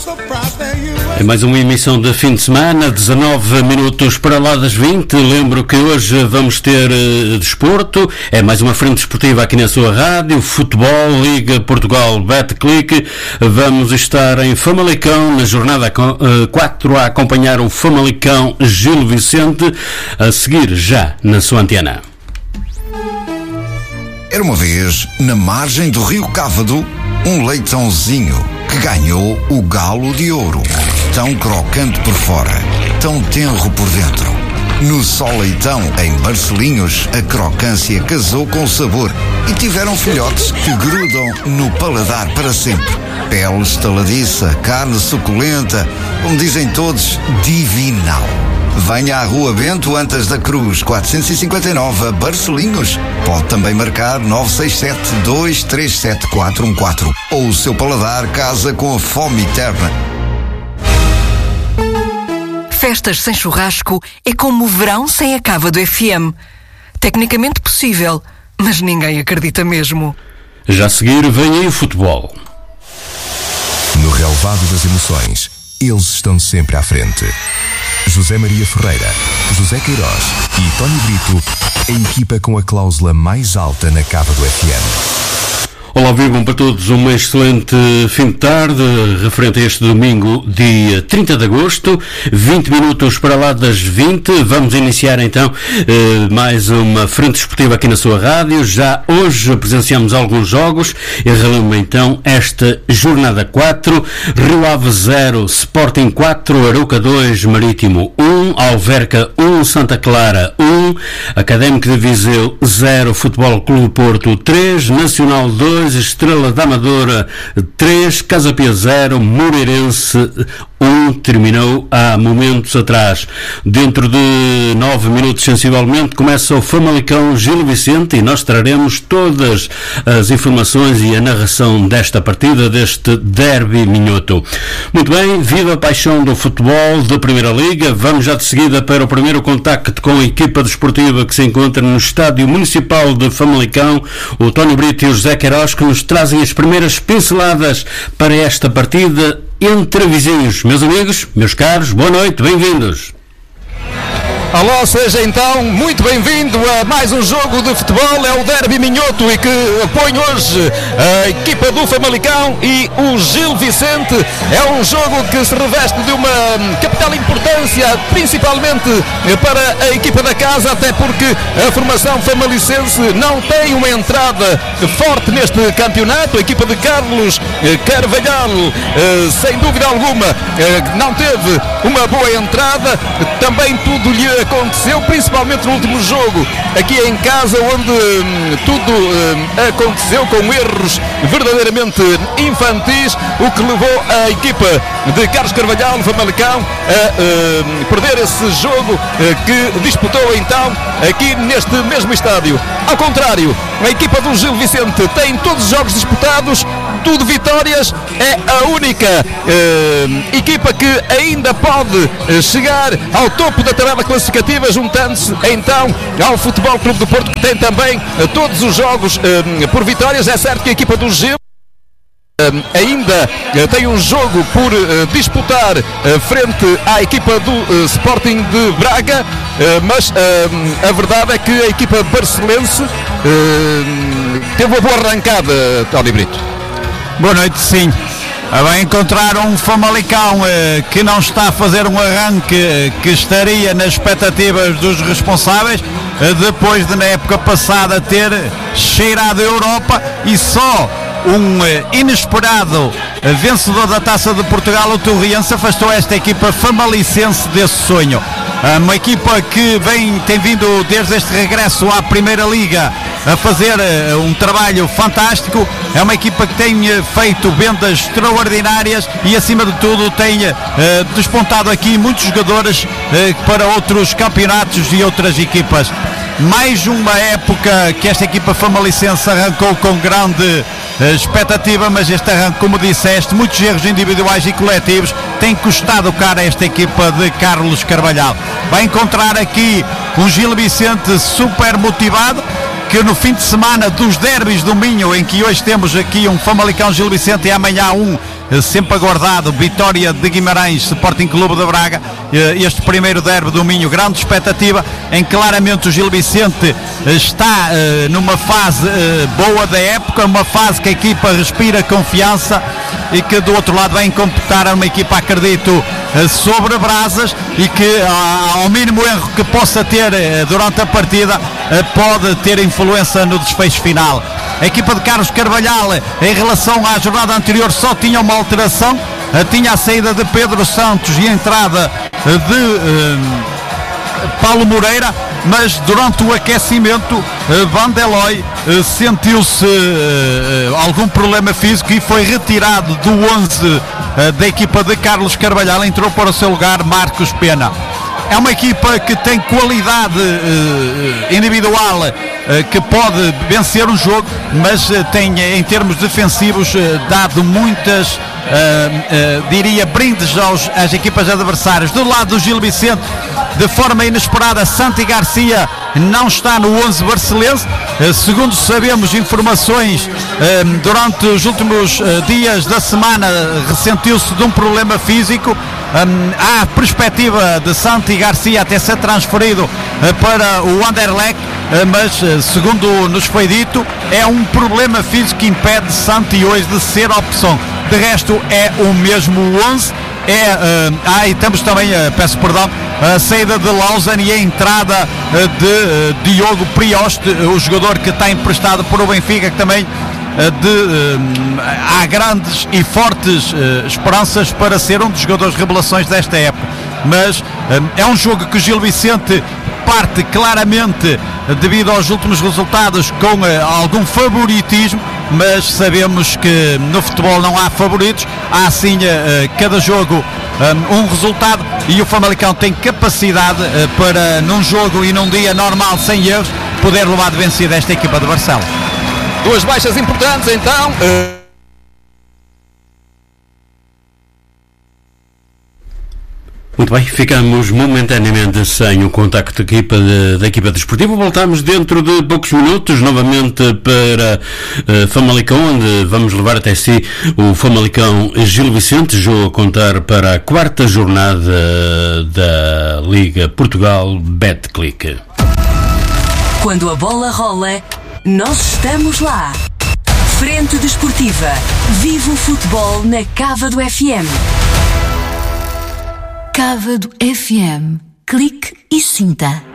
É mais uma emissão de fim de semana, 19 minutos para lá das 20. Lembro que hoje vamos ter desporto, é mais uma frente desportiva aqui na sua rádio, futebol, Liga Portugal Betclic. Vamos estar em Famalicão, na jornada 4, a acompanhar o Famalicão Gil Vicente, a seguir já na sua antena. Era uma vez, na margem do rio Cávado, um leitãozinho que ganhou o galo de ouro. Tão crocante por fora, tão tenro por dentro. No Só Leitão, em Barcelinhos, a crocância casou com o sabor e tiveram filhotes que grudam no paladar para sempre. Pele estaladiça, carne suculenta, como dizem todos, divinal. Venha à Rua Bento Antas da Cruz, 459, a Barcelinhos. Pode também marcar 967-237-414. Ou o seu paladar casa com a fome eterna. Festas sem churrasco é como o verão sem a cava do FM. Tecnicamente possível, mas ninguém acredita mesmo. Já a seguir vem aí o futebol. No relevado das emoções, eles estão sempre à frente. José Maria Ferreira, José Queiroz e Tony Brito, a equipa com a cláusula mais alta na cava do FM. Olá, vivam para todos um excelente fim de tarde, referente a este domingo, dia 30 de agosto, 20 minutos para lá das 20. Vamos iniciar então mais uma frente desportiva aqui na sua rádio. Já hoje presenciamos alguns jogos e relembro então esta jornada 4, Rio Ave 0, Sporting 4, Arouca 2, Marítimo 1, Alverca 1, Santa Clara 1, Académico de Viseu 0, Futebol Clube Porto 3, Nacional 2, Estrela da Amadora 3, Casa Pia 0, Moreirense 1, terminou há momentos atrás. Dentro de 9 minutos sensivelmente começa o Famalicão Gil Vicente e nós traremos todas as informações e a narração desta partida, deste derby minhoto. Muito bem, viva a paixão do futebol da Primeira Liga. Vamos já de seguida para o primeiro contacto com a equipa desportiva que se encontra no Estádio Municipal de Famalicão, o Tony Brito e o José Queiroz, que nos trazem as primeiras pinceladas para esta partida entre vizinhos. Meus amigos, meus caros, boa noite, bem-vindos. Alô, seja então muito bem-vindo a mais um jogo de futebol, é o Derby Minhoto e que põe hoje a equipa do Famalicão e o Gil Vicente. É um jogo que se reveste de uma capital importância, principalmente para a equipa da casa, até porque a formação famalicense não tem uma entrada forte neste campeonato. A equipa de Carlos Carvalhal, sem dúvida alguma, não teve uma boa entrada, também tudo lhe aconteceu, principalmente no último jogo aqui em casa, onde tudo aconteceu com erros verdadeiramente infantis, o que levou a equipa de Carlos Carvalhal, no Famalicão, a perder esse jogo que disputou então aqui neste mesmo estádio. Ao contrário, a equipa do Gil Vicente tem todos os jogos disputados, tudo vitórias, é a única equipa que ainda pode chegar ao topo da tabela classificativa, juntando-se então ao Futebol Clube do Porto, que tem também todos os jogos por vitórias. É certo que a equipa do Gil ainda tem um jogo por disputar frente à equipa do Sporting de Braga, mas a verdade é que a equipa barcelense teve uma boa arrancada, Tony Brito. Boa noite, sim. Vai encontrar um Famalicão que não está a fazer um arranque que estaria nas expectativas dos responsáveis, depois de na época passada ter cheirado a Europa, e só um inesperado vencedor da Taça de Portugal, o Torriense, afastou esta equipa famalicense desse sonho. Uma equipa que tem vindo desde este regresso à Primeira Liga a fazer um trabalho fantástico. É uma equipa que tem feito vendas extraordinárias e, acima de tudo, tem despontado aqui muitos jogadores para outros campeonatos e outras equipas. Mais uma época que esta equipa famalicense arrancou com grande expectativa, mas este arranque, como disseste, muitos erros individuais e coletivos, tem custado caro a esta equipa de Carlos Carvalhal. Vai encontrar aqui um Gil Vicente super motivado, que no fim de semana dos derbys do Minho, em que hoje temos aqui um Famalicão Gil Vicente e amanhã um sempre aguardado, Vitória de Guimarães, Sporting Clube de Braga, este primeiro derby do Minho, grande expectativa, em que claramente o Gil Vicente está numa fase boa da época, uma fase que a equipa respira confiança e que do outro lado vem computar uma equipa, acredito, sobre brasas, e que ao mínimo erro que possa ter durante a partida pode ter influência no desfecho final. A equipa de Carlos Carvalhal, em relação à jornada anterior, só tinha uma alteração, tinha a saída de Pedro Santos e a entrada de Paulo Moreira, mas durante o aquecimento Vandeloy sentiu-se algum problema físico e foi retirado do 11 da equipa de Carlos Carvalhal. Entrou para o seu lugar Marcos Pena. É uma equipa que tem qualidade individual, que pode vencer um jogo, mas tem, em termos defensivos, dado muitas, diria, brindes às equipas adversárias. Do lado do Gil Vicente, de forma inesperada, Santi Garcia não está no 11 barcelense. Segundo sabemos, informações, durante os últimos dias da semana ressentiu-se de um problema físico. Há a perspectiva de Santi Garcia até ser transferido para o Anderlecht, mas segundo nos foi dito, é um problema físico que impede Santi hoje de ser opção. De resto é o mesmo 11. E temos também, peço perdão, a saída de Lausanne e a entrada de Diogo Prioste, o jogador que está emprestado por o Benfica, que também há grandes e fortes esperanças para ser um dos jogadores revelações desta época. Mas é um jogo que o Gil Vicente parte claramente, devido aos últimos resultados, com algum favoritismo, mas sabemos que no futebol não há favoritos, há sim cada jogo um resultado, e o Famalicão tem capacidade para, num jogo e num dia normal, sem erros, poder levar de vencida esta equipa de Barcelos. Duas baixas importantes então. Muito bem, ficamos momentaneamente sem o contacto da equipa desportiva. Voltamos dentro de poucos minutos novamente para Famalicão, onde vamos levar até si o Famalicão Gil Vicente, jogo a contar para a 4ª jornada da Liga Portugal Betclic. Quando a bola rola, nós estamos lá. Frente Desportiva. Viva o futebol na Cávado FM. Cávado FM. Clique e sinta.